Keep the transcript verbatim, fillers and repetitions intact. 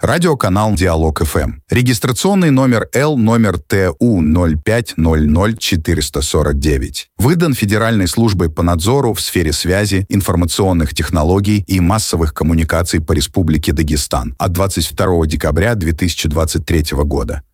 Радиоканал «Диалог эф эм». Регистрационный номер Л номер Т У ноль пять ноль ноль четыреста сорок девять. Выдан Федеральной службой по надзору в сфере связи, информационных технологий и массовых коммуникаций по Республике Дагестан от двадцать второго декабря две тысячи двадцать третьего года.